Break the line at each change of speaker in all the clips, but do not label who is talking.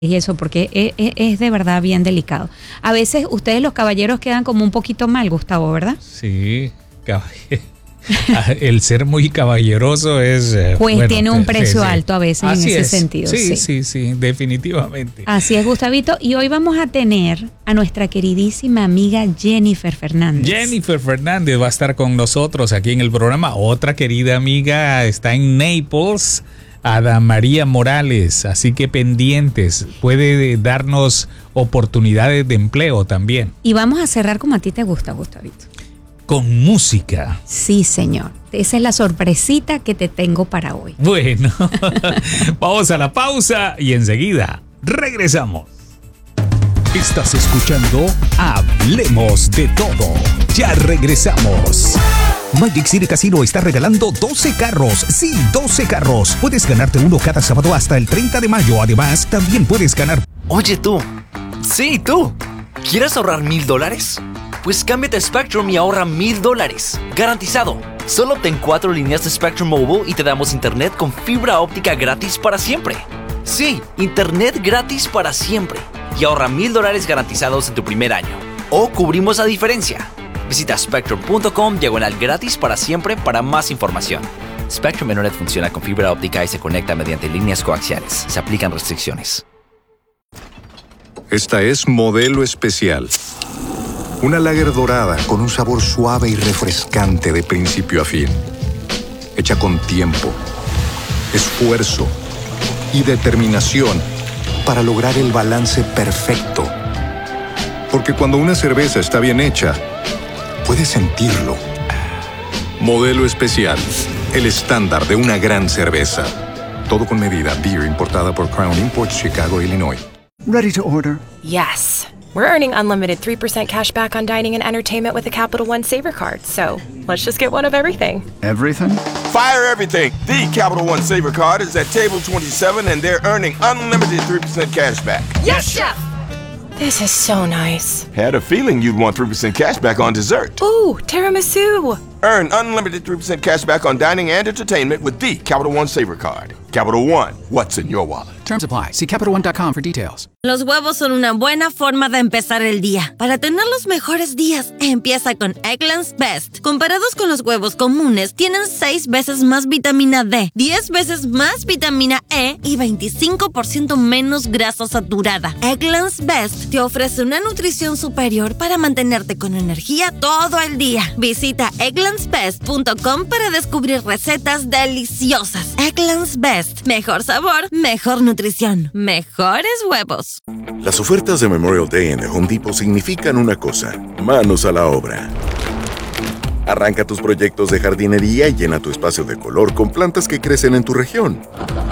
y eso, porque es de verdad bien delicado. A veces ustedes los caballeros quedan como un poquito mal, Gustavo, ¿verdad?
Sí, el ser muy caballeroso es...
Pues bueno, tiene un precio alto a veces así en ese sentido.
Sí, definitivamente.
Así es, Gustavito. Y hoy vamos a tener a nuestra queridísima amiga Jennifer Fernández.
Jennifer Fernández va a estar con nosotros aquí en el programa. Otra querida amiga está en Naples, Ada María Morales. Así que pendientes, puede darnos oportunidades de empleo también.
Y vamos a cerrar como a ti te gusta, Gustavito.
Con música.
Sí, señor. Esa es la sorpresita que te tengo para hoy.
Bueno, vamos a la pausa y enseguida regresamos.
Estás escuchando Hablemos de Todo. Ya regresamos. Magic City Casino está regalando 12 carros. Sí, 12 carros. Puedes ganarte uno cada sábado hasta el 30 de mayo. Además, también puedes ganar...
Oye tú. Sí, tú. ¿Quieres ahorrar $1,000? Pues cámbiate a Spectrum y ahorra $1,000. Garantizado. Solo obtén 4 líneas de Spectrum Mobile y te damos internet con fibra óptica gratis para siempre. Sí, internet gratis para siempre. Y ahorra $1,000 garantizados en tu primer año. O cubrimos la diferencia. Visita spectrum.com/gratis para siempre para más información. Spectrum Internet funciona con fibra óptica y se conecta mediante líneas coaxiales. Se aplican restricciones.
Esta es Modelo Especial. Una lager dorada con un sabor suave y refrescante de principio a fin. Hecha con tiempo, esfuerzo y determinación para lograr el balance perfecto. Porque cuando una cerveza está bien hecha, puedes sentirlo. Modelo Especial, el estándar de una gran cerveza. Todo con medida. Beer importada por Crown Imports, Chicago, Illinois.
Ready to order?
Yes. We're earning unlimited 3% cash back on dining and entertainment with the Capital One Saver Card. So let's just get one of everything.
Everything?
Fire everything. The Capital One Saver Card is at table 27 and they're earning unlimited 3% cash back.
Yes, Chef! This is so nice.
Had a feeling you'd want 3% cash back on dessert.
Ooh, tiramisu.
Earn unlimited 3% cash back on dining and entertainment with the Capital One Saver Card. Capital One, what's in your wallet?
Terms apply. See CapitalOne.com for details.
Los huevos son una buena forma de empezar el día. Para tener los mejores días, empieza con Eggland's Best. Comparados con los huevos comunes, tienen 6 veces más vitamina D, 10 veces más vitamina E y 25% menos grasa saturada. Eggland's Best te ofrece una nutrición superior para mantenerte con energía todo el día. Visita egglandsbest.com para descubrir recetas deliciosas. Eggland's Best. Mejor sabor, mejor nutrición, mejores huevos.
Las ofertas de Memorial Day en The Home Depot significan una cosa: manos a la obra. Arranca tus proyectos de jardinería y llena tu espacio de color con plantas que crecen en tu región.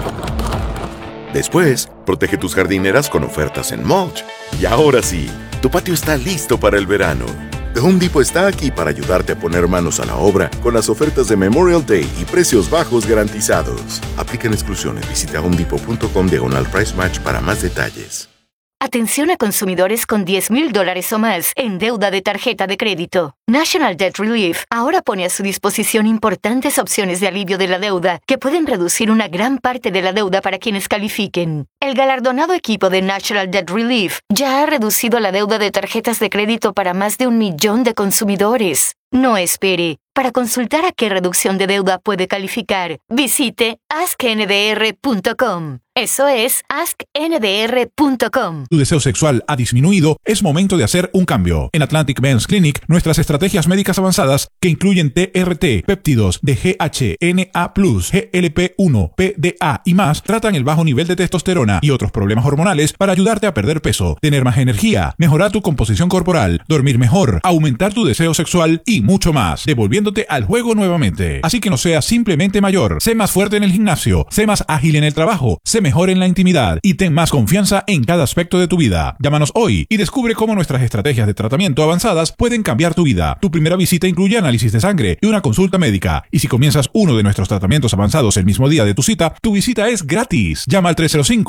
Después, protege tus jardineras con ofertas en mulch. Y ahora sí, tu patio está listo para el verano. The Home Depot está aquí para ayudarte a poner manos a la obra con las ofertas de Memorial Day y precios bajos garantizados. Aplican exclusiones. Visita homedepot.com/price match para más detalles.
Atención a consumidores con $10,000 o más en deuda de tarjeta de crédito. National Debt Relief ahora pone a su disposición importantes opciones de alivio de la deuda que pueden reducir una gran parte de la deuda para quienes califiquen. El galardonado equipo de National Debt Relief ya ha reducido la deuda de tarjetas de crédito para más de 1 millón de consumidores. No espere. Para consultar a qué reducción de deuda puede calificar, visite askndr.com. Eso es askndr.com.
Tu deseo sexual ha disminuido, es momento de hacer un cambio. En Atlantic Men's Clinic, nuestras estrategias médicas avanzadas que incluyen TRT, péptidos, DHA, NA+, GLP-1, PDA y más, tratan el bajo nivel de testosterona y otros problemas hormonales para ayudarte a perder peso, tener más energía, mejorar tu composición corporal, dormir mejor, aumentar tu deseo sexual y mucho más, devolviéndote al juego nuevamente. Así que no seas simplemente mayor, sé más fuerte en el gimnasio, sé más ágil en el trabajo, sé mejor en la intimidad y ten más confianza en cada aspecto de tu vida. Llámanos hoy y descubre cómo nuestras estrategias de tratamiento avanzadas pueden cambiar tu vida. Tu primera visita incluye análisis de sangre y una consulta médica. Y si comienzas uno de nuestros tratamientos avanzados el mismo día de tu cita, tu visita es gratis. Llama al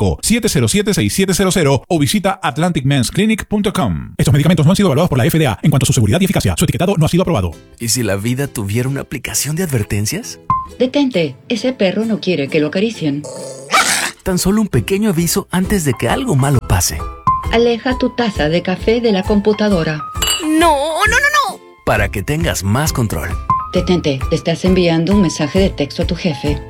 305-707-6700 o visita atlanticmensclinic.com. Estos medicamentos no han sido evaluados por la FDA en cuanto a su seguridad y eficacia. Su etiquetado no ha sido aprobado.
¿Y si la vida tuviera una aplicación de advertencias?
Detente, ese perro no quiere que lo acaricien. Tan solo un pequeño aviso antes de que algo malo pase.
Aleja tu taza de café de la computadora.
¡No! Para que tengas más control.
Detente, le estás enviando un mensaje de texto a tu jefe.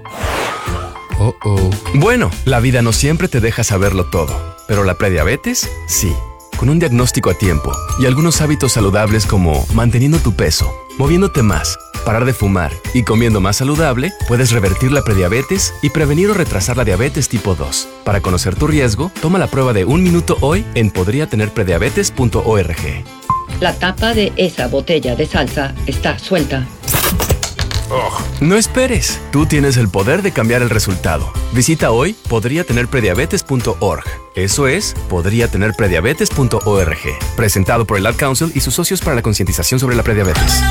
Bueno, la vida no siempre te deja saberlo todo, pero la prediabetes, sí. Con un diagnóstico a tiempo y algunos hábitos saludables como manteniendo tu peso, moviéndote más, parar de fumar y comiendo más saludable, puedes revertir la prediabetes y prevenir o retrasar la diabetes tipo 2. Para conocer tu riesgo, toma la prueba de 1 minuto hoy en podriatenerprediabetes.org.
La tapa de esa botella de salsa está suelta.
No esperes, tú tienes el poder de cambiar el resultado. Visita hoy podriatenerprediabetes.org. Eso es, podriatenerprediabetes.org. Presentado por el Ad Council y sus socios para la concientización sobre la prediabetes.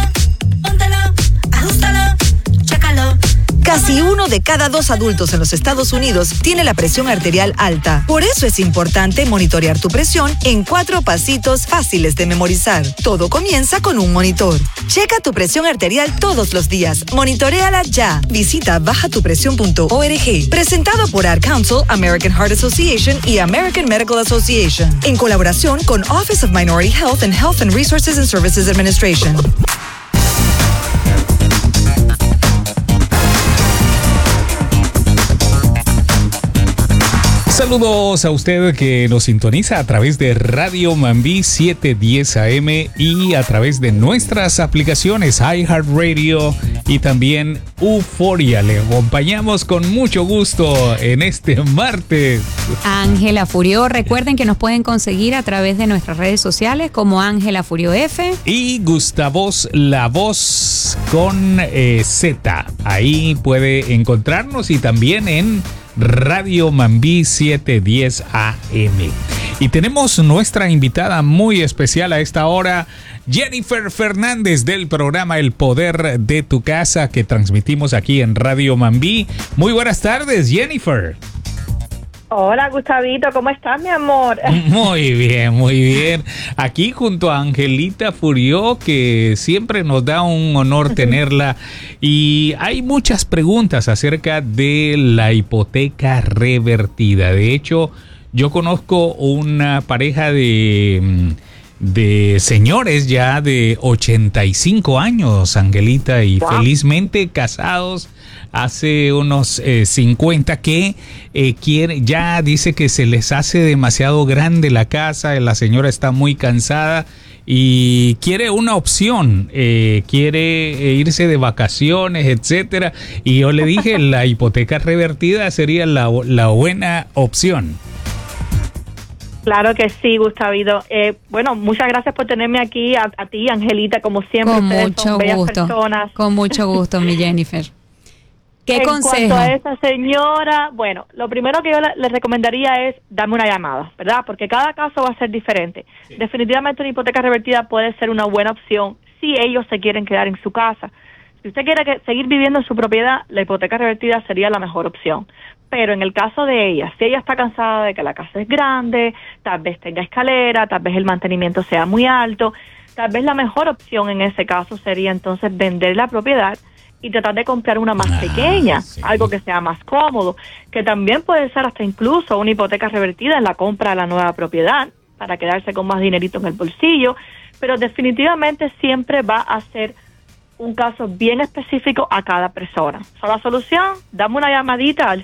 Casi 1 de cada 2 adultos en los Estados Unidos tiene la presión arterial alta. Por eso es importante monitorear tu presión en 4 pasitos fáciles de memorizar. Todo comienza con un monitor. Checa tu presión arterial todos los días. Monitoréala ya. Visita bajatupresión.org. Presentado por Ad Council, American Heart Association y American Medical Association. En colaboración con Office of Minority Health and Health and Resources and Services Administration.
Saludos a usted que nos sintoniza a través de Radio Mambí 710 AM y a través de nuestras aplicaciones iHeartRadio y también Euforia. Le acompañamos con mucho gusto en este martes.
Ángela Furio, recuerden que nos pueden conseguir a través de nuestras redes sociales como Ángela Furio F.
Y Gustavos La Voz con Z. Ahí puede encontrarnos y también en Radio Mambí 710 AM. Y tenemos nuestra invitada muy especial a esta hora, Jennifer Fernández, del programa El Poder de tu Casa, que transmitimos aquí en Radio Mambí. Muy buenas tardes, Jennifer.
Hola, Gustavito, ¿cómo estás, mi amor?
Muy bien, muy bien. Aquí junto a Angelita Furio, que siempre nos da un honor tenerla. Y hay muchas preguntas acerca de la hipoteca revertida. De hecho, yo conozco una pareja de señores ya de 85 años, Angelita, y wow, felizmente casados hace unos 50, que ya dice que se les hace demasiado grande la casa, la señora está muy cansada y quiere una opción, quiere irse de vacaciones, etcétera, y yo le dije la hipoteca revertida sería la buena opción.
Claro que sí, Gustavito. Bueno, muchas gracias por tenerme aquí, a ti, Angelita, como siempre.
Con mucho gusto. Personas. Con mucho gusto, mi Jennifer. ¿Qué consejo?
En cuanto a esa señora, bueno, lo primero que yo le recomendaría es darme una llamada, ¿verdad? Porque cada caso va a ser diferente. Sí. Definitivamente una hipoteca revertida puede ser una buena opción si ellos se quieren quedar en su casa. Si usted quiere seguir viviendo en su propiedad, la hipoteca revertida sería la mejor opción. Pero en el caso de ella, si ella está cansada de que la casa es grande, tal vez tenga escalera, tal vez el mantenimiento sea muy alto, tal vez la mejor opción en ese caso sería entonces vender la propiedad y tratar de comprar una más pequeña, sí, algo que sea más cómodo, que también puede ser hasta incluso una hipoteca revertida en la compra de la nueva propiedad para quedarse con más dinerito en el bolsillo, pero definitivamente siempre va a ser un caso bien específico a cada persona. La solución, dame una llamadita al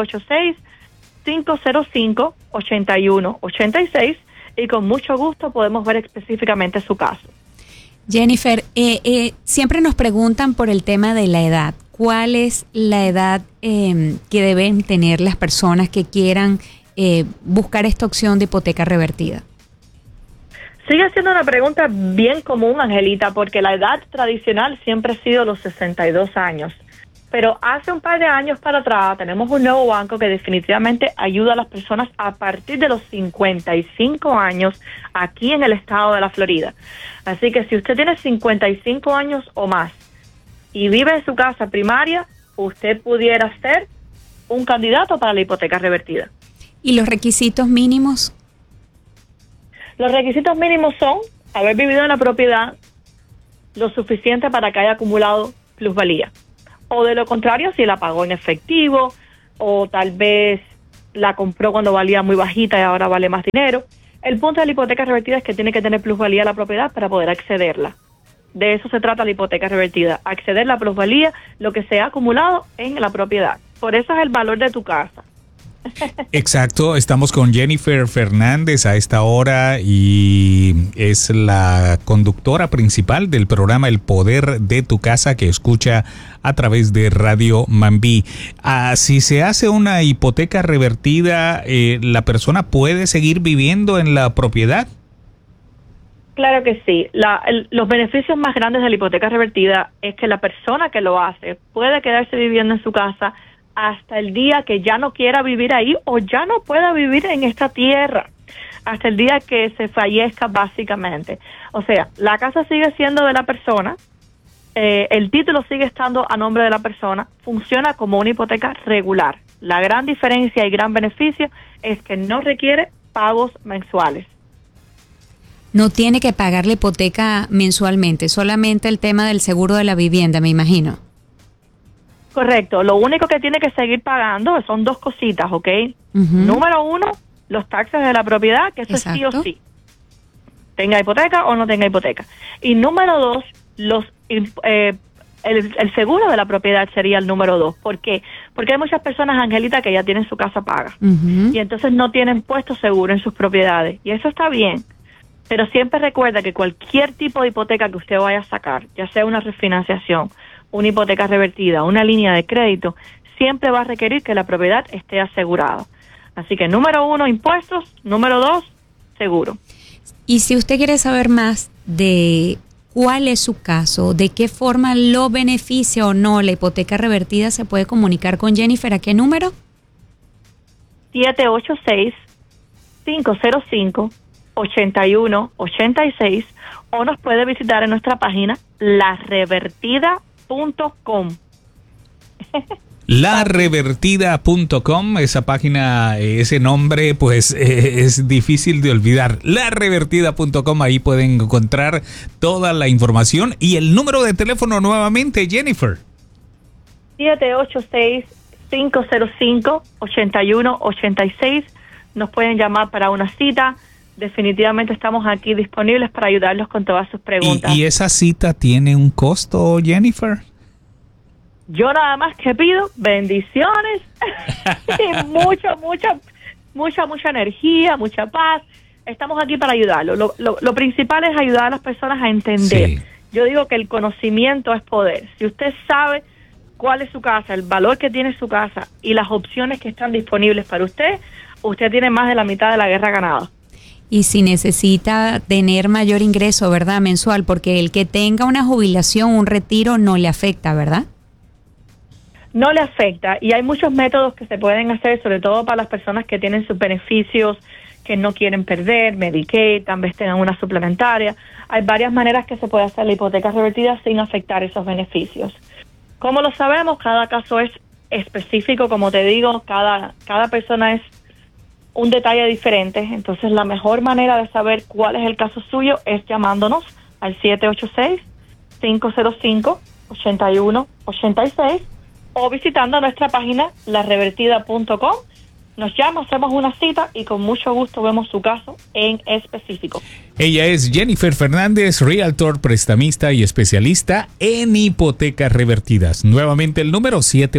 786-505-8186 y con mucho gusto podemos ver específicamente su caso.
Jennifer, siempre nos preguntan por el tema de la edad. ¿Cuál es la edad que deben tener las personas que quieran buscar esta opción de hipoteca revertida?
Sigue siendo una pregunta bien común, Angelita, porque la edad tradicional siempre ha sido los 62 años. Pero hace un par de años para atrás tenemos un nuevo banco que definitivamente ayuda a las personas a partir de los 55 años aquí en el estado de la Florida. Así que si usted tiene 55 años o más y vive en su casa primaria, usted pudiera ser un candidato para la hipoteca revertida.
¿Y los requisitos mínimos?
Los requisitos mínimos son haber vivido en la propiedad lo suficiente para que haya acumulado plusvalía. O de lo contrario, si la pagó en efectivo, o tal vez la compró cuando valía muy bajita y ahora vale más dinero. El punto de la hipoteca revertida es que tiene que tener plusvalía a la propiedad para poder accederla. De eso se trata la hipoteca revertida, acceder la plusvalía, lo que se ha acumulado en la propiedad. Por eso es el valor de tu casa.
Exacto, estamos con Jennifer Fernández a esta hora y es la conductora principal del programa El Poder de tu Casa que escucha a través de Radio Mambí. Si se hace una hipoteca revertida, ¿la persona puede seguir viviendo en la propiedad?
Claro que sí. Los beneficios más grandes de la hipoteca revertida es que la persona que lo hace puede quedarse viviendo en su casa hasta el día que ya no quiera vivir ahí o ya no pueda vivir en esta tierra, hasta el día que se fallezca básicamente. O sea, la casa sigue siendo de la persona, el título sigue estando a nombre de la persona, funciona como una hipoteca regular. La gran diferencia y gran beneficio es que no requiere pagos mensuales.
No tiene que pagar la hipoteca mensualmente, solamente el tema del seguro de la vivienda, me imagino.
Correcto, lo único que tiene que seguir pagando son dos cositas, ¿ok? Número uno, los taxes de la propiedad, que eso es sí o sí. Tenga hipoteca o no tenga hipoteca. Y número dos, el seguro de la propiedad sería el número dos. ¿Por qué? Porque hay muchas personas, Angelita, que ya tienen su casa paga. Y entonces no tienen puesto seguro en sus propiedades. Y eso está bien. Pero siempre recuerda que cualquier tipo de hipoteca que usted vaya a sacar, ya sea una refinanciación, una hipoteca revertida, una línea de crédito, siempre va a requerir que la propiedad esté asegurada. Así que número uno, impuestos. Número dos, seguro.
Y si usted quiere saber más de cuál es su caso, de qué forma lo beneficia o no la hipoteca revertida, se puede comunicar con Jennifer. ¿A qué número?
786-505-8186 o nos puede visitar en nuestra página larevertida.com.
Larevertida.com, esa página, ese nombre pues es difícil de olvidar. Larevertida.com, ahí pueden encontrar toda la información y el número de teléfono nuevamente, Jennifer.
786-505-8186. Nos pueden llamar para una cita. Definitivamente estamos aquí disponibles para ayudarlos con todas sus preguntas.
¿Y esa cita tiene un costo, Jennifer?
Yo nada más que pido bendiciones y mucha energía, mucha paz. Estamos aquí para ayudarlo. Lo principal es ayudar a las personas a entender. Sí. Yo digo que el conocimiento es poder. Si usted sabe cuál es su casa, el valor que tiene su casa y las opciones que están disponibles para usted, usted tiene más de la mitad de la guerra ganada.
Y si necesita tener mayor ingreso, ¿verdad? Mensual, porque el que tenga una jubilación, un retiro, no le afecta, ¿verdad?
No le afecta y hay muchos métodos que se pueden hacer, sobre todo para las personas que tienen sus beneficios, que no quieren perder, Medicaid, tal vez tengan una suplementaria. Hay varias maneras que se puede hacer la hipoteca revertida sin afectar esos beneficios. ¿Cómo lo sabemos? Cada caso es específico, como te digo, cada persona es un detalle diferente. Entonces la mejor manera de saber cuál es el caso suyo es llamándonos al 786-505-8186 o visitando nuestra página larevertida.com. Nos llama, hacemos una cita y con mucho gusto vemos su caso en específico.
Ella es Jennifer Fernández, realtor, prestamista y especialista en hipotecas revertidas. Nuevamente el número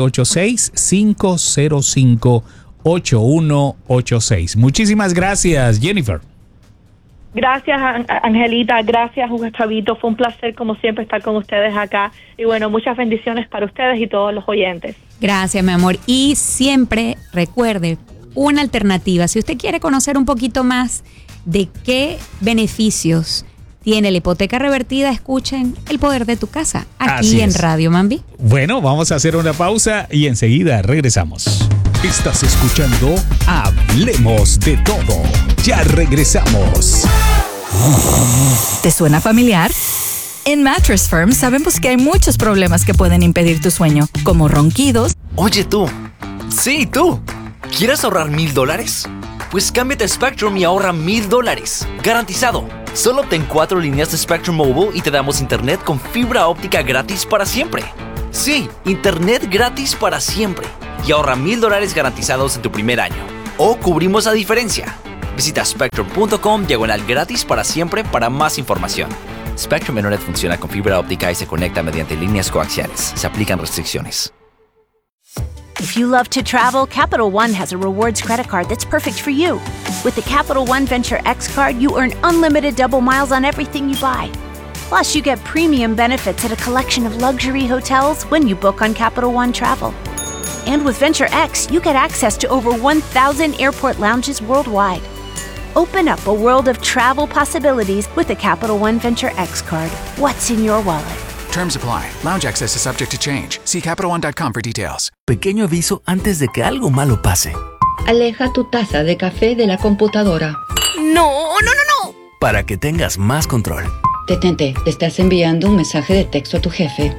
786-505-8186. Muchísimas gracias, Jennifer.
Gracias, Angelita. Gracias, Hugo Chavito. Fue un placer, como siempre, estar con ustedes acá. Y bueno, muchas bendiciones para ustedes y todos los oyentes.
Gracias, mi amor. Y siempre recuerde, una alternativa. Si usted quiere conocer un poquito más de qué beneficios tiene la hipoteca revertida, escuchen El Poder de tu Casa, aquí en Radio Mambí.
Bueno, vamos a hacer una pausa y enseguida regresamos.
Estás escuchando Hablemos de Todo. Ya regresamos.
¿Te suena familiar? En Mattress Firm sabemos que hay muchos problemas que pueden impedir tu sueño, como ronquidos.
Oye tú, sí tú, ¿quieres ahorrar $1,000? Pues cámbiate a Spectrum y ahorra $1,000, garantizado. Solo obtén 4 líneas de Spectrum Mobile y te damos internet con fibra óptica gratis para siempre. Sí, internet gratis para siempre. Y ahorra $1,000 garantizados en tu primer año. o cubrimos la diferencia. Visita spectrum.com/gratis para siempre para más información. Spectrum Internet funciona con fibra óptica y se conecta mediante líneas coaxiales. Se aplican restricciones.
If you love to travel, Capital One has a rewards credit card that's perfect for you. With the Capital One Venture X card, you earn unlimited double miles on everything you buy. Plus, you get premium benefits at a collection of luxury hotels when you book on Capital One Travel. And with Venture X, you get access to over 1,000 airport lounges worldwide. Open up a world of travel possibilities with the Capital One Venture X card. What's in your wallet?
Terms apply. Lounge access is subject to change. See CapitalOne.com for details.
Pequeño aviso antes de que algo malo pase.
Aleja tu taza de café de la computadora.
No.
Para que tengas más control.
Detente, le estás enviando un mensaje de texto a tu jefe.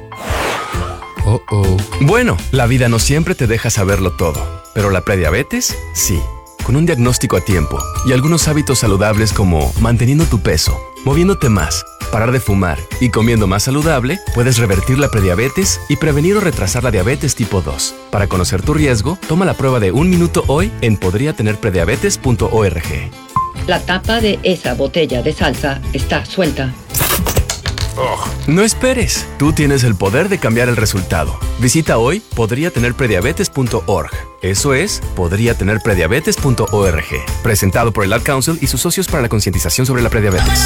Bueno, la vida no siempre te deja saberlo todo, pero la prediabetes, sí. Con un diagnóstico a tiempo y algunos hábitos saludables como manteniendo tu peso, moviéndote más, parar de fumar y comiendo más saludable, puedes revertir la prediabetes y prevenir o retrasar la diabetes tipo 2. Para conocer tu riesgo, toma la prueba de 1 minuto hoy en podriatenerprediabetes.org.
La tapa de esa botella de salsa está suelta.
No esperes, tú tienes el poder de cambiar el resultado. Visita hoy podriatenerprediabetes.org. Eso es, podriatenerprediabetes.org. Presentado por el Ad Council y sus socios para la concientización sobre la prediabetes.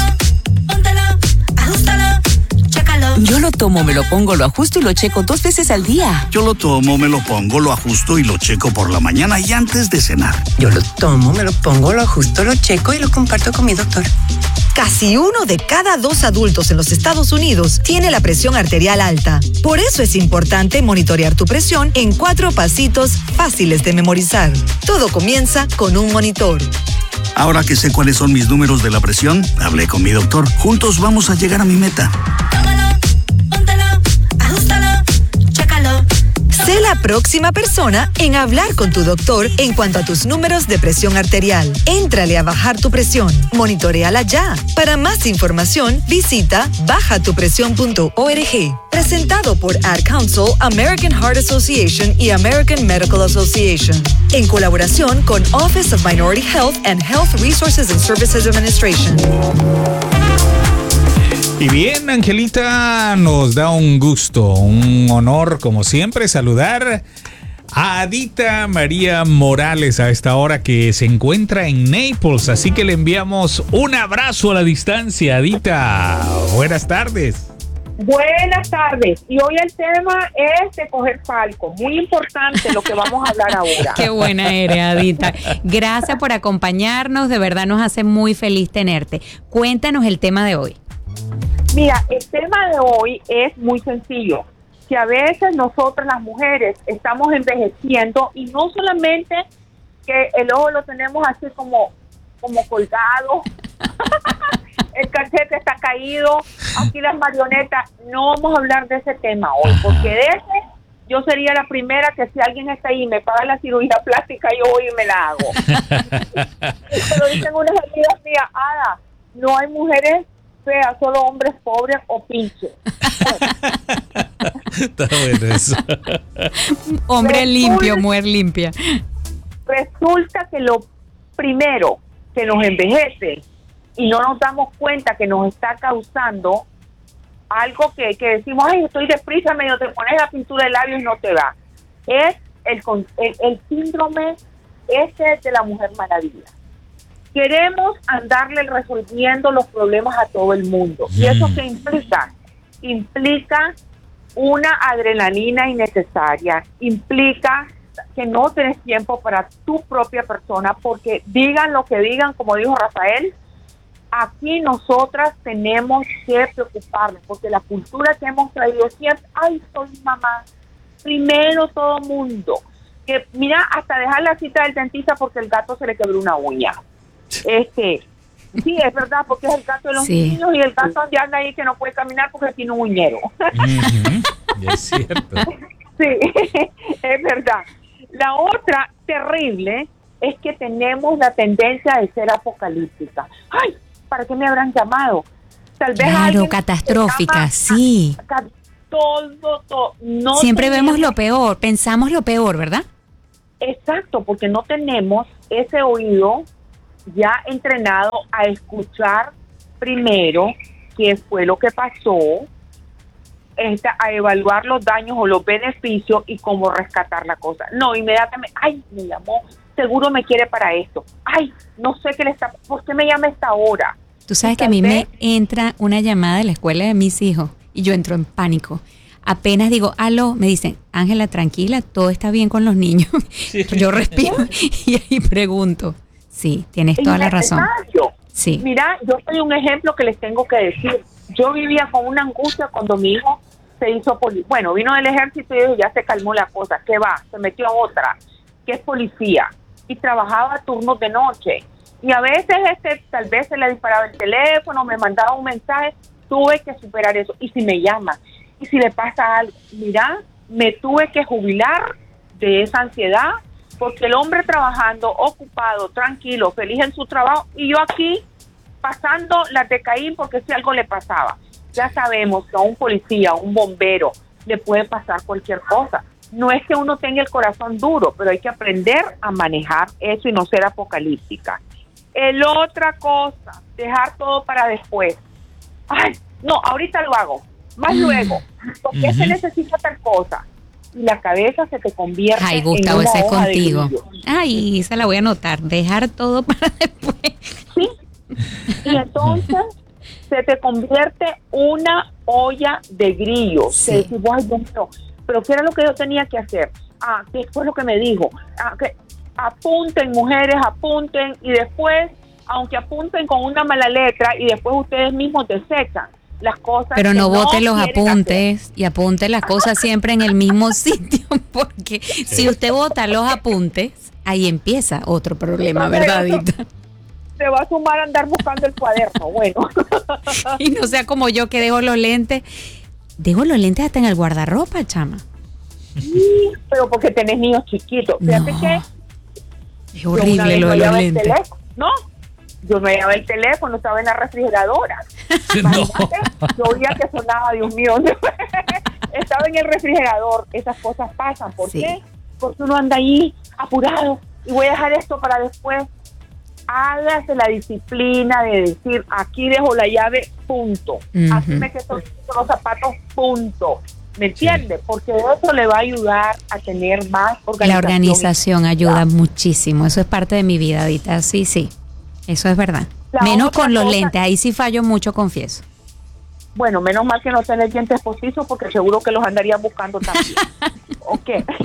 Yo lo tomo, me lo pongo, lo ajusto y lo checo 2 veces al día.
Yo lo tomo, me lo pongo, lo ajusto y lo checo por la mañana y antes de cenar.
Yo lo tomo, me lo pongo, lo ajusto, lo checo y lo comparto con mi doctor.
Casi 1 de cada 2 adultos en los Estados Unidos tiene la presión arterial alta. Por eso es importante monitorear tu presión en 4 pasitos fáciles de memorizar. Todo comienza con un monitor.
Ahora que sé cuáles son mis números de la presión, hablé con mi doctor. Juntos vamos a llegar a mi meta.
Sé la próxima persona en hablar con tu doctor en cuanto a tus números de presión arterial. Éntrale a bajar tu presión. Monitoréala ya. Para más información, visita bajatupresión.org. Presentado por Ad Council, American Heart Association y American Medical Association. En colaboración con Office of Minority Health and Health Resources and Services Administration.
Y bien, Angelita, nos da un gusto, un honor, como siempre, saludar a Adita María Morales a esta hora, que se encuentra en Naples. Así que le enviamos un abrazo a la distancia. Adita, buenas tardes.
Buenas tardes. Y hoy el tema es de coger palco. Muy importante lo que vamos a hablar ahora.
Qué buena eres, Adita. Gracias por acompañarnos. De verdad nos hace muy feliz tenerte. Cuéntanos el tema de hoy.
Mira, el tema de hoy es muy sencillo, que a veces nosotras las mujeres estamos envejeciendo y no solamente que el ojo lo tenemos así como colgado, el cachete está caído, aquí las marionetas. No vamos a hablar de ese tema hoy, porque de ese yo sería la primera que si alguien está ahí y me paga la cirugía plástica, yo voy y me la hago. Pero dicen unas amigas mías, Ada, no hay mujeres feas, solo hombres pobres o pinches.
Está bueno eso.
Hombre limpio, mujer limpia.
Resulta que lo primero que nos envejece y no nos damos cuenta que nos está causando algo que decimos, ay, estoy deprisa, medio te pones la pintura de labios y no te va. Es el síndrome ese de la Mujer Maravilla. Queremos andarle resolviendo los problemas a todo el mundo. ¿Y eso qué implica? Implica una adrenalina innecesaria, implica que no tienes tiempo para tu propia persona, porque digan lo que digan, como dijo Rafael, aquí nosotras tenemos que preocuparnos, porque la cultura que hemos traído siempre, ay, soy mamá, primero todo mundo, que mira, hasta dejar la cita del dentista porque el gato se le quebró una uña. Sí, es verdad, porque es el gato de los niños y el gato de anda ahí que no puede caminar porque tiene un uñero.
Es cierto.
Sí, es verdad. La otra terrible es que tenemos la tendencia de ser apocalíptica. Ay, ¿para qué me habrán llamado? Tal vez
claro, catastrófica, sí.
Todo.
Siempre vemos lo peor, pensamos lo peor, ¿verdad?
Exacto, porque no tenemos ese oído ya entrenado a escuchar primero qué fue lo que pasó, a evaluar los daños o los beneficios y cómo rescatar la cosa. No, inmediatamente, ay, me llamó, seguro me quiere para esto. Ay, no sé qué le está, ¿por qué me llama a esta hora?
Tú sabes que a mí me entra una llamada de la escuela de mis hijos y yo entro en pánico. Apenas digo, aló, me dicen, Ángela, tranquila, todo está bien con los niños. Yo respiro y ahí pregunto. Sí, tienes toda la razón. Sí.
Mira, yo soy un ejemplo que les tengo que decir. Yo vivía con una angustia cuando mi hijo se hizo bueno, vino del ejército y ya se calmó la cosa. ¿Qué va? Se metió a otra, que es policía, y trabajaba turnos de noche. Y a veces tal vez se le disparaba el teléfono, me mandaba un mensaje, tuve que superar eso. Y si me llama, y si le pasa algo, mira, me tuve que jubilar de esa ansiedad, porque el hombre trabajando, ocupado, tranquilo, feliz en su trabajo, y yo aquí pasando las de Caín porque si algo le pasaba. Ya sabemos que a un policía, a un bombero, le puede pasar cualquier cosa. No es que uno tenga el corazón duro, pero hay que aprender a manejar eso y no ser apocalíptica. Otra cosa, dejar todo para después. Ay, no, ahorita lo hago, más luego, porque se necesita tal cosa. Y la cabeza se te convierte
en una
hoja
ese contigo.
de grillo.
Ay, esa la voy a anotar, dejar todo para después.
Sí, y entonces se te convierte una olla de grillos. Sí. Te decís, ay, no, pero ¿qué era lo que yo tenía que hacer? ¿Qué fue lo que me dijo? Que apunten, mujeres, apunten, y después, aunque apunten con una mala letra, y después ustedes mismos desechan las cosas.
Pero no bote los apuntes
hacer.
Y apunte las cosas siempre en el mismo sitio, porque si usted bota los apuntes, ahí empieza otro problema, ¿verdad, Dita?
Se va a sumar a andar buscando el cuaderno, bueno.
Y no sea como yo que dejo los lentes hasta en el guardarropa, chama.
Sí, pero porque tenés niños chiquitos. Fíjate que
es horrible lo de los lentes.
No, yo me llevaba el teléfono, estaba en la refrigeradora. Imagínate, yo oía que sonaba, Dios mío. Estaba en el refrigerador. Esas cosas pasan. ¿Por qué? Porque uno anda ahí apurado y voy a dejar esto para después. Hágase la disciplina de decir, aquí dejo la llave, punto. Aquí me quedo los zapatos, punto. ¿Me entiende? Porque eso le va a ayudar a tener más organización.
La organización ayuda muchísimo. Eso es parte de mi vida, Dita. Sí, sí. Eso es verdad. Menos con los lentes. Ahí sí fallo mucho, confieso.
Bueno, menos mal que no tenés dientes postizos porque seguro que los andarían buscando también. Ok.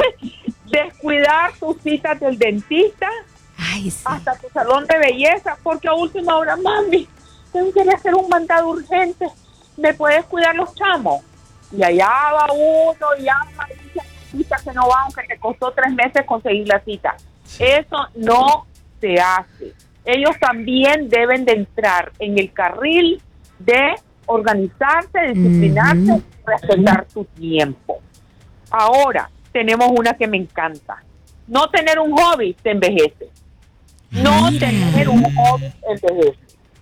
Descuidar tus citas del dentista.
Ay, sí.
Hasta tu salón de belleza, porque a última hora, mami, tengo que hacer un mandado urgente. ¿Me puedes cuidar los chamos? Y allá va uno y llama y dice cita que no va, aunque te costó 3 meses conseguir la cita. Eso no se hace. Ellos también deben de entrar en el carril de organizarse, disciplinarse, respetar tu tiempo. Ahora, tenemos una que me encanta. No tener un hobby te envejece. No tener un hobby envejece.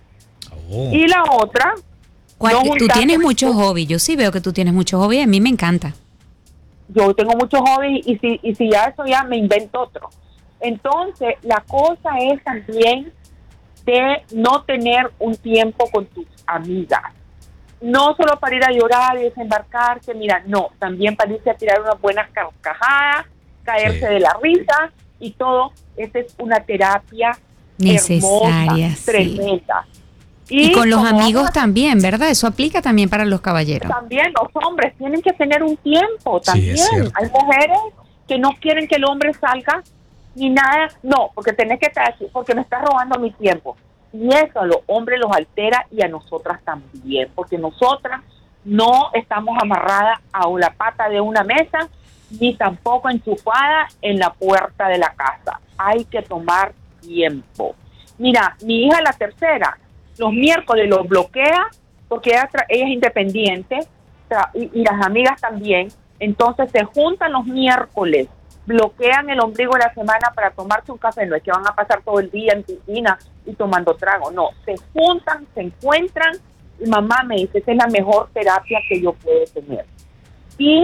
Y la otra...
Tú tienes muchos hobbies. Yo sí veo que tú tienes muchos hobbies. A mí me encanta.
Yo tengo muchos hobbies y si ya eso ya me invento otro. Entonces, la cosa es también de no tener un tiempo con tus amigas. No solo para ir a llorar y desembarcarse, mira, no, también para irse a tirar unas buenas carcajadas, caerse de la risa y todo. Esa es una terapia
necesaria,
hermosa, tremenda.
Y con los amigos también, ¿verdad? Eso aplica también para los caballeros.
También los hombres tienen que tener un tiempo también. Hay mujeres que no quieren que el hombre salga ni nada. No, porque tenés que estar aquí, porque me estás robando mi tiempo. Y eso a los hombres los altera y a nosotras también, porque nosotras no estamos amarradas a la pata de una mesa ni tampoco enchufadas en la puerta de la casa. Hay que tomar tiempo. Mira, mi hija la tercera, los miércoles los bloquea porque ella es independiente y las amigas también. Entonces se juntan los miércoles, bloquean el ombligo de la semana para tomarse un café. No es que van a pasar todo el día en piscina y tomando trago. No, se juntan, se encuentran y mamá me dice, esa es la mejor terapia que yo puedo tener. Y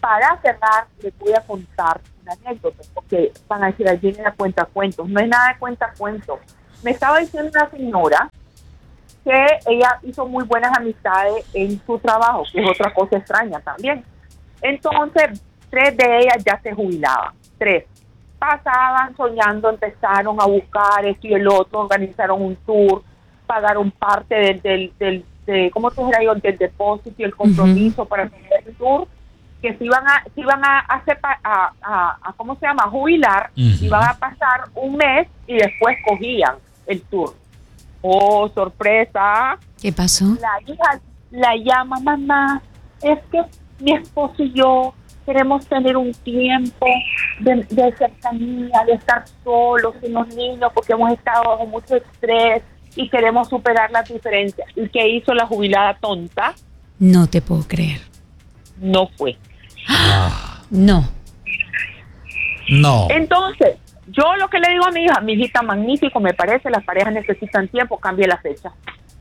para cerrar, les voy a contar una anécdota, porque van a decir, allí viene la cuentacuentos. No es nada de cuentacuentos. Me estaba diciendo una señora que ella hizo muy buenas amistades en su trabajo, que es otra cosa extraña también. Entonces, 3 de ellas ya se jubilaban. 3. Pasaban soñando, empezaron a buscar esto y el otro, organizaron un tour, pagaron parte del ¿cómo te dijera yo? Del depósito y el compromiso para hacer el tour, que se iban a hacer ¿cómo se llama? Jubilar, iban a pasar un mes y después cogían el tour. Oh, sorpresa.
¿Qué pasó?
La hija la llama, mamá, es que mi esposo y yo queremos tener un tiempo de cercanía, de estar solos sin los niños, porque hemos estado bajo mucho estrés y queremos superar las diferencias. ¿Y qué hizo la jubilada tonta?
No te puedo creer.
No fue.
No.
Entonces, yo lo que le digo a mi hijita, magnífico, me parece, las parejas necesitan tiempo, cambie la fecha.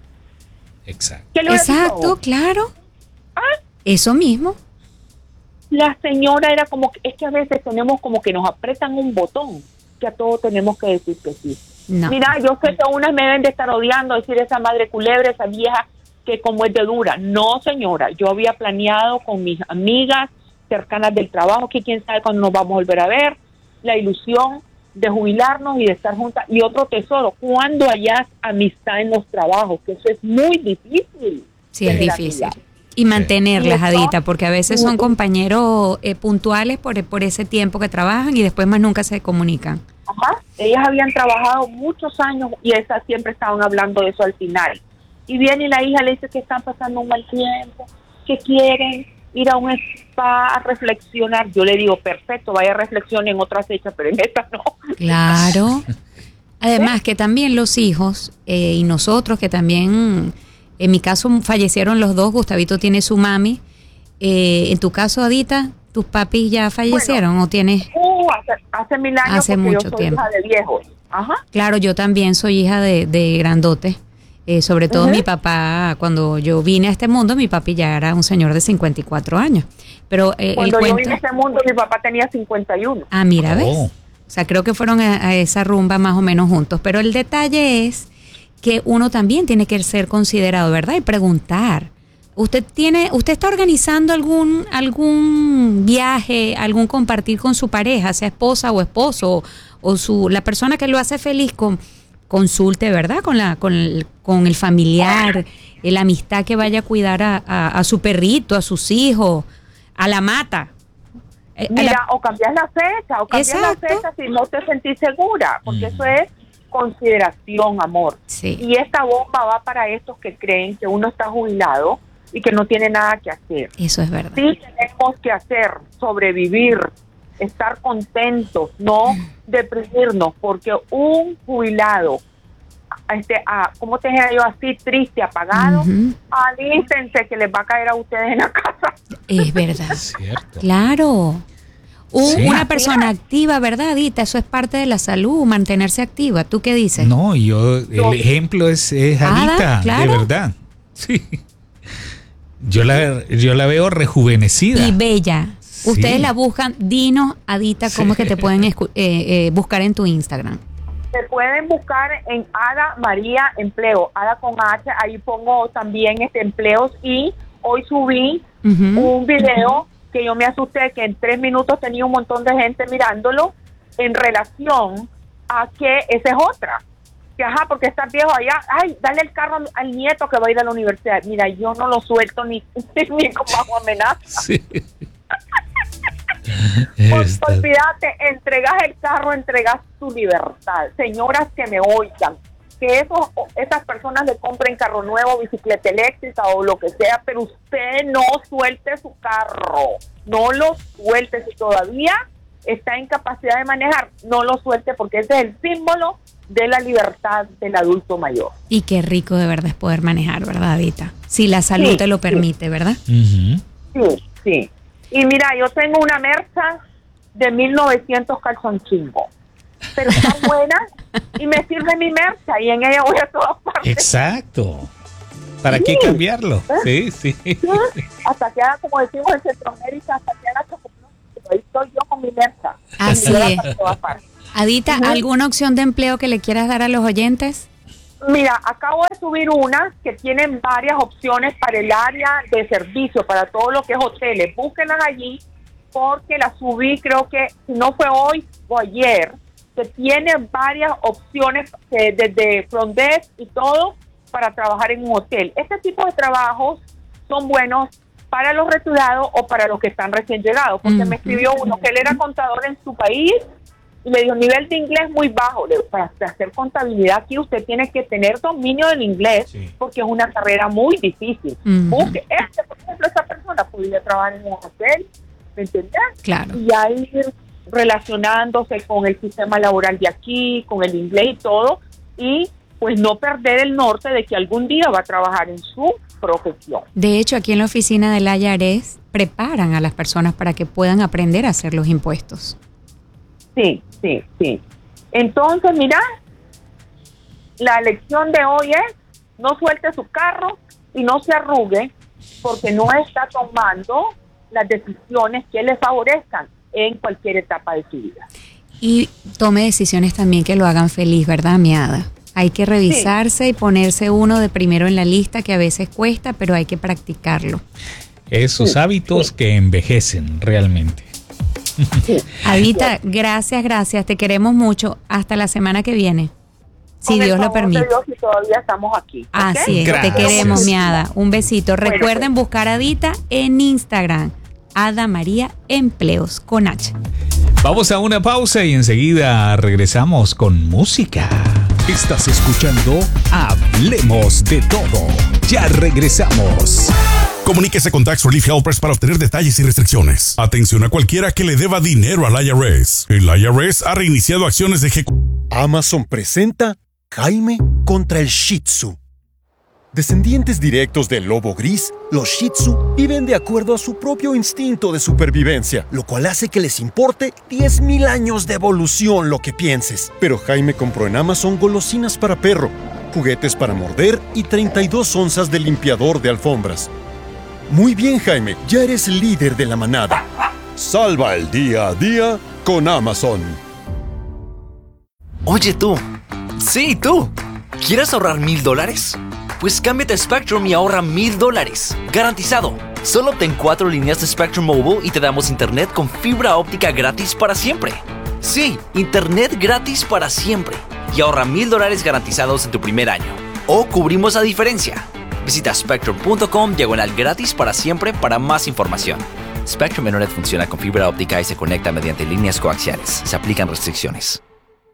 Exacto.
Claro. Eso mismo.
La señora era como, es que a veces tenemos como que nos apretan un botón, que a todos tenemos que decir que sí.
No.
Mira, yo sé que unas me deben de estar odiando, decir esa madre culebra, esa vieja que como es de dura. No, señora, yo había planeado con mis amigas cercanas del trabajo, que quién sabe cuándo nos vamos a volver a ver, la ilusión de jubilarnos y de estar juntas. Y otro tesoro, cuando hayas amistad en los trabajos, que eso es muy difícil.
Sí, es difícil. Y mantenerlas, Adita, porque a veces son compañeros puntuales por ese tiempo que trabajan y después más nunca se comunican.
Ajá, ellas habían trabajado muchos años y esas siempre estaban hablando de eso al final. Y viene la hija, le dice que están pasando un mal tiempo, que quieren ir a un spa a reflexionar. Yo le digo, perfecto, vaya a reflexionar en otra fecha, pero en esta no.
Claro. Además que también los hijos y nosotros que también, en mi caso fallecieron los dos, Gustavito tiene su mami. En tu caso, Adita, ¿tus papis ya fallecieron o tienes?
Hace 1000 años,
hace
porque
mucho
yo soy
tiempo.
hija de viejos. Ajá.
Claro, yo también soy hija de grandote. Sobre todo mi papá, cuando yo vine a este mundo, mi papi ya era un señor de 54 años. Pero
cuando yo vine a este mundo, mi papá tenía 51.
Ah, mira, ¿ves? O sea, creo que fueron a esa rumba más o menos juntos. Pero el detalle es que uno también tiene que ser considerado, ¿verdad? Y preguntar. ¿Usted está organizando algún viaje, algún compartir con su pareja, sea esposa o esposo, o la persona que lo hace feliz? Consulte, ¿verdad? Con el familiar, la amistad que vaya a cuidar a su perrito, a sus hijos, a la mata.
Mira, o cambias la fecha, si no te sentís segura, porque eso es consideración, amor.
Sí.
Y esta bomba va para estos que creen que uno está jubilado y que no tiene nada que hacer.
Eso es verdad.
Sí tenemos que hacer, sobrevivir, estar contentos, no deprimirnos, porque un jubilado, ¿cómo te dije yo? Así triste, apagado, alístense que les va a caer a ustedes en la casa.
Es verdad.
Es cierto.
Claro. Una persona activa, ¿verdad, Adita? Eso es parte de la salud, mantenerse activa. ¿Tú qué dices?
No, el ejemplo es Adita,
claro.
de verdad. Sí. Yo la veo rejuvenecida.
Y bella. Sí. Ustedes la buscan, dinos, Adita, ¿cómo es que te pueden buscar en tu Instagram?
Te pueden buscar en Ada María Empleo, Ada con H, ahí pongo también empleos, y hoy subí un video que yo me asusté, que en 3 minutos tenía un montón de gente mirándolo, en relación a que esa es otra. Que porque estás viejo allá, dale el carro al nieto que va a ir a la universidad. Mira, yo no lo suelto ni como bajo amenaza. Sí. Olvídate, entregas el carro, entregas tu libertad. Señoras que me oigan, que esas personas le compren carro nuevo, bicicleta eléctrica o lo que sea, pero usted no suelte su carro, no lo suelte. Si todavía está en capacidad de manejar, no lo suelte, porque ese es el símbolo de la libertad del adulto mayor.
Y qué rico de verdad es poder manejar, ¿verdad, Adita? Si la salud te lo permite, ¿verdad?
Sí. Y mira, yo tengo una Merza de 1900 calzonchingo, pero está buena y me sirve mi Merza y en ella voy a todas partes.
Exacto. ¿Para qué cambiarlo? Sí.
Hasta que haga, como decimos en Centroamérica, hasta que haga ahí estoy yo con mi mesa.
Así es. Adita, ¿alguna opción de empleo que le quieras dar a los oyentes?
Mira, acabo de subir unas que tienen varias opciones para el área de servicio, para todo lo que es hoteles. Búsquenlas allí porque las subí, creo que si no fue hoy o ayer, que tiene varias opciones desde front desk y todo para trabajar en un hotel. Este tipo de trabajos son buenos para los retirados o para los que están recién llegados, porque me escribió uno que él era contador en su país y me dijo, nivel de inglés muy bajo. Para hacer contabilidad aquí usted tiene que tener dominio del inglés, porque es una carrera muy difícil. Busque, por ejemplo, esa persona podría trabajar en un hotel, ¿me entiendes?
Claro.
Y ahí relacionándose con el sistema laboral de aquí, con el inglés y todo, y pues no perder el norte de que algún día va a trabajar en su profesión.
De hecho, aquí en la oficina del IRS preparan a las personas para que puedan aprender a hacer los impuestos.
Sí. Entonces, mira, la lección de hoy es: no suelte su carro y no se arrugue, porque no está tomando las decisiones que le favorezcan en cualquier etapa de su vida.
Y tome decisiones también que lo hagan feliz, ¿verdad, mi hada? Hay que revisarse y ponerse uno de primero en la lista, que a veces cuesta, pero hay que practicarlo.
Esos hábitos que envejecen realmente.
Adita, gracias, te queremos mucho. Hasta la semana que viene, si Dios lo permite.
Si todavía estamos aquí.
Así es, gracias. Te queremos, mi hada. Un besito. Recuerden buscar a Adita en Instagram, Ada María Empleos con H.
Vamos a una pausa y enseguida regresamos con música.
Estás escuchando Hablemos de Todo. Ya regresamos.
Comuníquese con Tax Relief Helpers para obtener detalles y restricciones. Atención a cualquiera que le deba dinero al IRS. El IRS ha reiniciado acciones de ejecución.
Amazon presenta Jaime contra el Shih Tzu. Descendientes directos del lobo gris, los Shih Tzu viven de acuerdo a su propio instinto de supervivencia, lo cual hace que les importe 10,000 años de evolución lo que pienses. Pero Jaime compró en Amazon golosinas para perro, juguetes para morder y 32 onzas de limpiador de alfombras. Muy bien, Jaime, ya eres líder de la manada. Salva el día a día con Amazon.
Oye tú, sí tú, ¿quieres ahorrar $1,000? Pues cámbiate a Spectrum y ahorra $1,000. Garantizado. Solo obtén 4 líneas de Spectrum Mobile y te damos internet con fibra óptica gratis para siempre. Sí, internet gratis para siempre. Y ahorra $1,000 garantizados en tu primer año. O cubrimos la diferencia. Visita spectrum.com/gratis para siempre para más información. Spectrum Internet funciona con fibra óptica y se conecta mediante líneas coaxiales. Se aplican restricciones.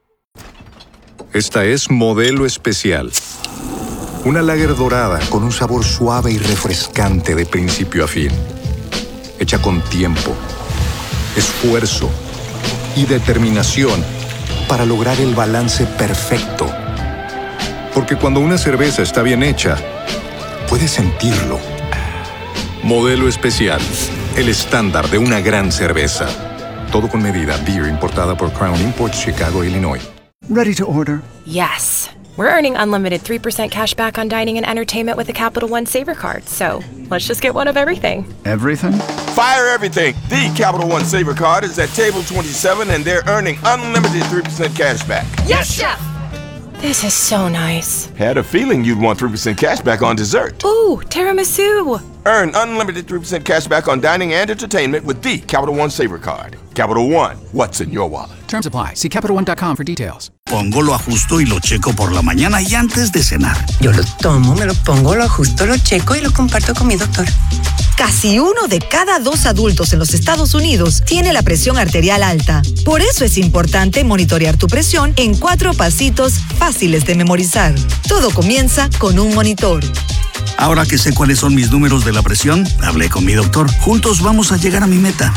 Esta es Modelo Especial. Una lager dorada con un sabor suave y refrescante de principio a fin. Hecha con tiempo, esfuerzo y determinación para lograr el balance perfecto. Porque cuando una cerveza está bien hecha, puedes sentirlo. Modelo Especial, el estándar de una gran cerveza. Todo con medida. Beer importada por Crown Imports, Chicago, Illinois.
Ready to order?
Yes. We're earning unlimited 3% cash back on dining and entertainment with the Capital One Saver Card. So let's just get one of everything.
Everything?
Fire everything. The Capital One Saver Card is at table 27 and they're earning unlimited 3% cash back.
Yes, Chef! This is so nice.
Had a feeling you'd want 3% cash back on dessert.
Ooh, tiramisu.
Earn unlimited 3% cash back on dining and entertainment with the Capital One Saver Card. Capital One, what's in your wallet?
Terms apply. See CapitalOne.com for details.
Pongo, lo ajusto y lo checo por la mañana y antes de cenar.
Yo lo tomo, me lo pongo, lo ajusto, lo checo y lo comparto con mi doctor.
Casi 1 de cada 2 adultos en los Estados Unidos tiene la presión arterial alta. Por eso es importante monitorear tu presión en 4 pasitos fáciles de memorizar. Todo comienza con un monitor.
Ahora que sé cuáles son mis números de la presión, hablé con mi doctor. Juntos vamos a llegar a mi meta.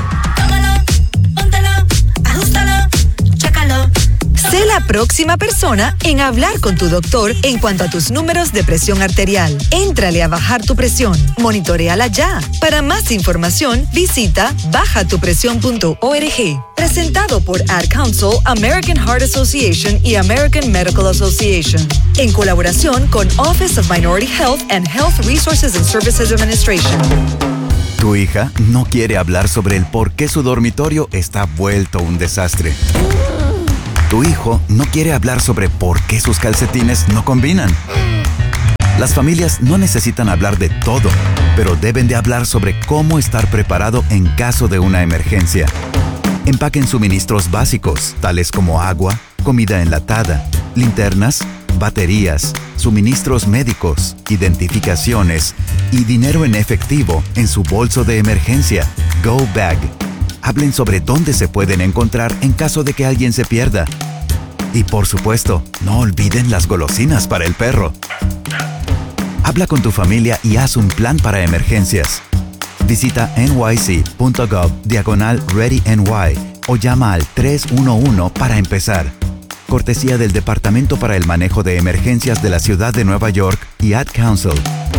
Sé la próxima persona en hablar con tu doctor en cuanto a tus números de presión arterial. Éntrale a bajar tu presión. Monitoréala ya. Para más información, visita bajatupresión.org. Presentado por Ad Council, American Heart Association y American Medical Association. En colaboración con Office of Minority Health and Health Resources and Services Administration.
Tu hija no quiere hablar sobre el por qué su dormitorio está vuelto un desastre. Tu hijo no quiere hablar sobre por qué sus calcetines no combinan. Las familias no necesitan hablar de todo, pero deben de hablar sobre cómo estar preparado en caso de una emergencia. Empaquen suministros básicos, tales como agua, comida enlatada, linternas, baterías, suministros médicos, identificaciones y dinero en efectivo en su bolso de emergencia, Go Bag. Hablen sobre dónde se pueden encontrar en caso de que alguien se pierda. Y por supuesto, no olviden las golosinas para el perro. Habla con tu familia y haz un plan para emergencias. Visita nyc.gov/ReadyNY o llama al 311 para empezar. Cortesía del Departamento para el Manejo de Emergencias de la Ciudad de Nueva York y Ad Council.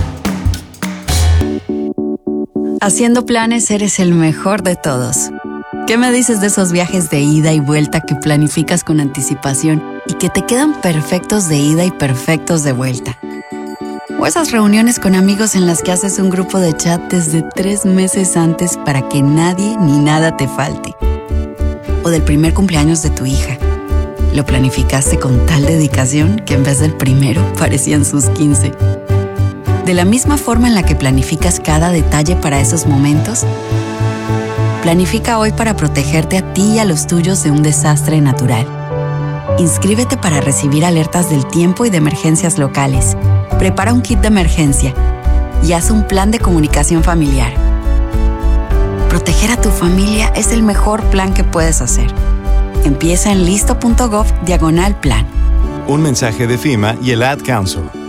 Haciendo planes eres el mejor de todos. ¿Qué me dices de esos viajes de ida y vuelta que planificas con anticipación y que te quedan perfectos de ida y perfectos de vuelta? O esas reuniones con amigos en las que haces un grupo de chat desde 3 meses antes para que nadie ni nada te falte. O del primer cumpleaños de tu hija. Lo planificaste con tal dedicación que en vez del primero parecían sus 15. De la misma forma en la que planificas cada detalle para esos momentos, planifica hoy para protegerte a ti y a los tuyos de un desastre natural. Inscríbete para recibir alertas del tiempo y de emergencias locales. Prepara un kit de emergencia y haz un plan de comunicación familiar. Proteger a tu familia es el mejor plan que puedes hacer. Empieza en listo.gov/plan.
Un mensaje de FEMA y el Ad Council.